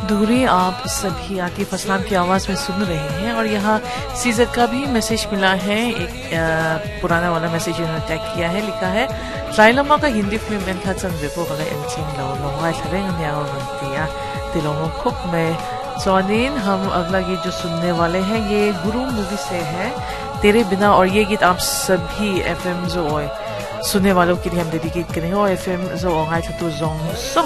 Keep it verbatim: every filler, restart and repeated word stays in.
दूरी आप सभी आतिफ असलाम की आवाज़ में सुन रहे हैं। और यहाँ सीजर का भी मैसेज मिला है, एक आ, पुराना वाला मैसेज उन्होंने टैग किया है, लिखा है ट्राइलमा का हिंदी फिल्म में था चंद्रको का एंचिंग लो लोंगा थरेंग न्याओ बनतिया तिलोंगो खुक में सोनिन। हम अगला गीत जो सुनने वाले हैं ये गुरु मूवी से है, तेरे बिना। और ये गीत आप सभी एफएम जो सुनने वालों के लिए हम डेडिकेट करेंगे। और एफएम जो ओंगाई था तो जोंग